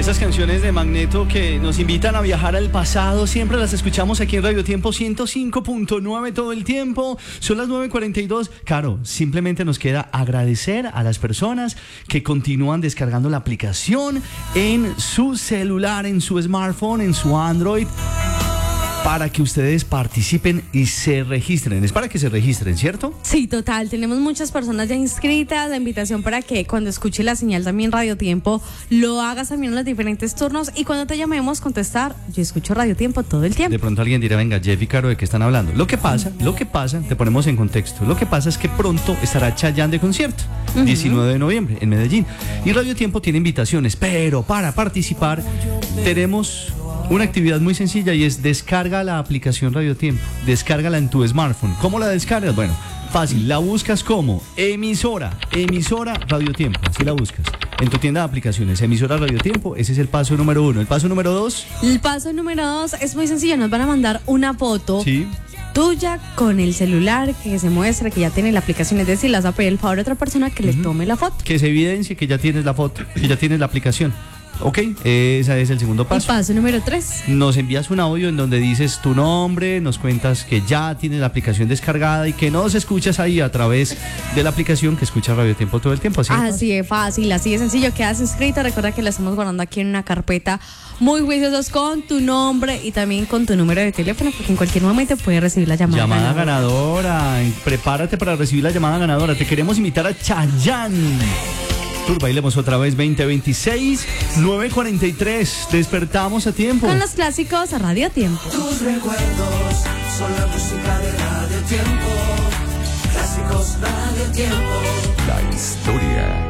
Esas canciones de Magneto que nos invitan a viajar al pasado, siempre las escuchamos aquí en Radio Tiempo 105.9 todo el tiempo. Son las 9:42. Claro, simplemente nos queda agradecer a las personas que continúan descargando la aplicación en su celular, en su smartphone, en su Android, para que ustedes participen y se registren. Es para que se registren, ¿cierto? Sí, total. Tenemos muchas personas ya inscritas. La invitación para que cuando escuche la señal también Radio Tiempo lo hagas también en los diferentes turnos, y cuando te llamemos contestar: yo escucho Radio Tiempo todo el tiempo. De pronto alguien dirá, venga, Jeff y Caro, ¿de qué están hablando? Lo que pasa, te ponemos en contexto. Lo que pasa es que pronto estará Chayanne de concierto, 19 de noviembre en Medellín. Y Radio Tiempo tiene invitaciones, pero para participar tenemos una actividad muy sencilla, y es: descarga la aplicación Radio Tiempo, descárgala en tu smartphone. ¿Cómo la descargas? Bueno, fácil, la buscas como emisora Radio Tiempo, así la buscas en tu tienda de aplicaciones, emisora Radio Tiempo. Ese es el paso número 1. ¿El paso número 2? El paso número 2 es muy sencillo. Nos van a mandar una foto tuya con el celular que se muestre que ya tiene la aplicación, es decir, le vas a pedir el favor a otra persona que le tome la foto, que se evidencie que ya tienes la foto, que ya tienes la aplicación. Ok, ese es el segundo paso. El paso número 3. Nos envías un audio en donde dices tu nombre, nos cuentas que ya tienes la aplicación descargada y que nos escuchas ahí a través de la aplicación que escucha Radio Tiempo todo el tiempo. Así de fácil, así de sencillo. Quedas inscrito. Recuerda que la estamos guardando aquí en una carpeta, muy juiciosos, con tu nombre y también con tu número de teléfono, porque en cualquier momento puedes recibir la llamada ganadora. Prepárate para recibir la llamada ganadora. Te queremos invitar a Chayanne. Bailemos otra vez 2026, 9:43. Despertamos a tiempo con los clásicos a Radio Tiempo. Tus recuerdos son la música de Radio Tiempo. Clásicos Radio Tiempo. La historia